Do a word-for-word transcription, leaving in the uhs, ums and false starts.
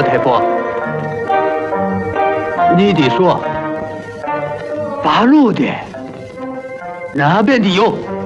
老太婆，你得说八路的那边的有。